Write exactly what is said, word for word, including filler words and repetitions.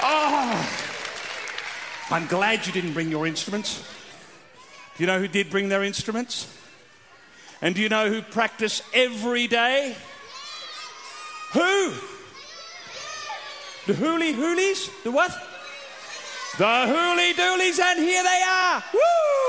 Oh, I'm glad you didn't bring your instruments. Do you know who did bring their instruments? And do you know who practice every day? Who? The hooly hoolies? The what? The hooly doolies, and here they are. Woo!